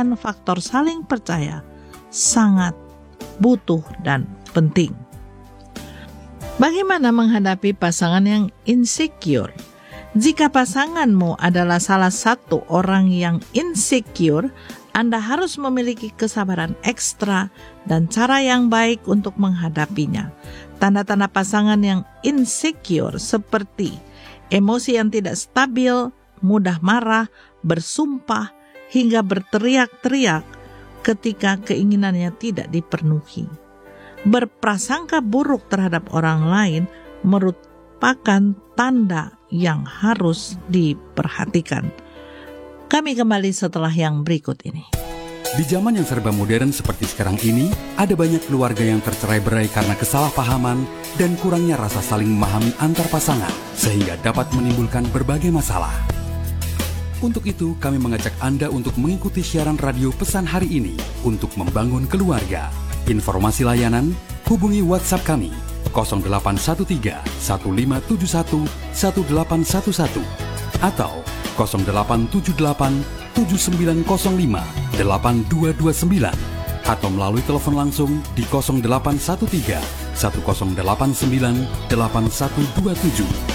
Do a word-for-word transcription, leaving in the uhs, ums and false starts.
memperhatikan faktor saling percaya sangat butuh dan penting. Bagaimana menghadapi pasangan yang insecure? Jika pasanganmu adalah salah satu orang yang insecure, Anda harus memiliki kesabaran ekstra dan cara yang baik untuk menghadapinya. Tanda-tanda pasangan yang insecure seperti emosi yang tidak stabil, mudah marah, bersumpah, hingga berteriak-teriak ketika keinginannya tidak dipenuhi. Berprasangka buruk terhadap orang lain merupakan tanda yang harus diperhatikan. Kami kembali setelah yang berikut ini. Di zaman yang serba modern seperti sekarang ini, ada banyak keluarga yang tercerai-berai karena kesalahpahaman dan kurangnya rasa saling memahami antar pasangan, sehingga dapat menimbulkan berbagai masalah. Untuk itu, kami mengajak Anda untuk mengikuti siaran radio pesan hari ini untuk membangun keluarga. Informasi layanan, hubungi WhatsApp kami nol delapan satu tiga satu lima tujuh satu satu delapan satu satu atau nol delapan tujuh delapan tujuh sembilan nol lima delapan dua dua sembilan atau melalui telepon langsung di nol delapan satu tiga satu nol delapan sembilan delapan satu dua tujuh.